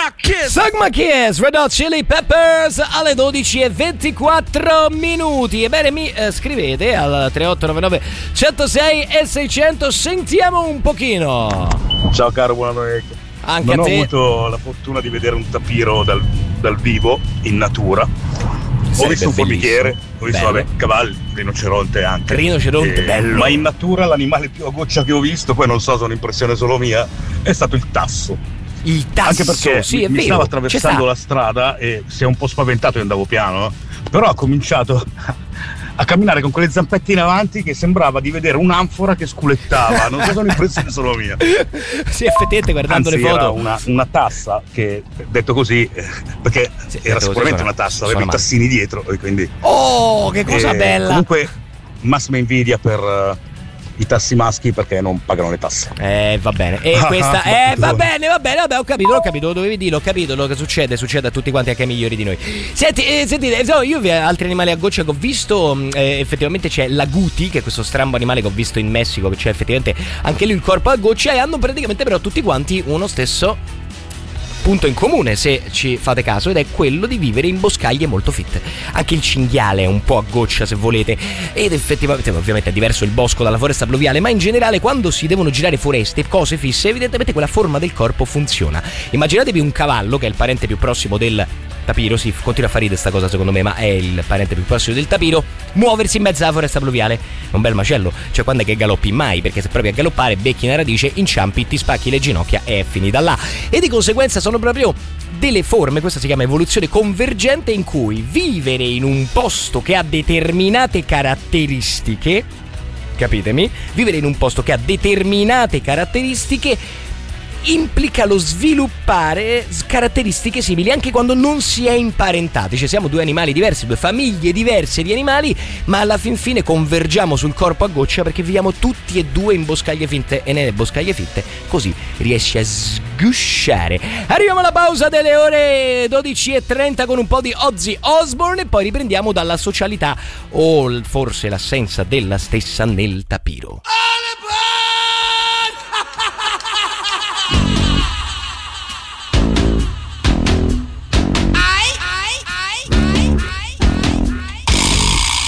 Sagma Kiss, Red Hot Chili Peppers alle 12:24. Ebbene, mi scrivete al 3899 106 e 600. Sentiamo un pochino. Ciao caro, buona domenica. Anche non a te. ho avuto la fortuna di vedere un tapiro dal vivo, in natura. Ho visto un formichiere, ho visto vabbè, cavalli, rinoceronte anche. Rinoceronte, bello. Ma in natura l'animale più a goccia che ho visto, poi non so se è un'impressione solo mia, è stato il tasso. Il tasso, anche perché sì, è mi vero, stavo attraversando la strada e si è un po' spaventato e andavo piano, però ha cominciato a camminare con quelle zampette in avanti che sembrava di vedere un'anfora che sculettava. Non so se è un'impressione solo mia. Sì, effettivamente guardando anzi, le foto era una tassa che, detto così, perché sì, era sicuramente una tassa, aveva i tassini dietro e quindi che cosa bella. Comunque massima invidia per i tassi maschi perché non pagano le tasse. Va bene. E questa va bene, vabbè, ho capito, lo dovevi dire, ho capito lo che succede a tutti quanti, anche ai migliori di noi. Sentite, no, io altri animali a goccia che ho visto, effettivamente c'è l'agouti, che è questo strambo animale che ho visto in Messico, che c'è effettivamente anche lui il corpo a goccia, e hanno praticamente però tutti quanti uno stesso punto in comune, se ci fate caso, ed è quello di vivere in boscaglie molto fitte. Anche il cinghiale è un po' a goccia, se volete, ed effettivamente ovviamente è diverso il bosco dalla foresta pluviale, ma in generale quando si devono girare foreste, cose fisse, evidentemente quella forma del corpo funziona. Immaginatevi un cavallo, che è il parente più prossimo del tapiro, sì, continua a fare ridere sta cosa secondo me, ma è il parente più prossimo del tapiro, muoversi in mezzo alla foresta pluviale. È un bel macello, cioè quando è che galoppi mai, perché se provi a galoppare becchi una radice, inciampi, ti spacchi le ginocchia e è finita là. E di conseguenza sono proprio delle forme, questa si chiama evoluzione convergente, in cui vivere in un posto che ha determinate caratteristiche, capitemi, vivere in un posto che ha determinate caratteristiche implica lo sviluppare caratteristiche simili anche quando non si è imparentati, cioè siamo due animali diversi, due famiglie diverse di animali, ma alla fin fine convergiamo sul corpo a goccia perché viviamo tutti e due in boscaglie finte, e nelle boscaglie fitte così riesci a sgusciare. Arriviamo alla pausa delle ore 12:30 con un po' di Ozzy Osbourne e poi riprendiamo dalla socialità, o forse l'assenza della stessa, nel tapiro.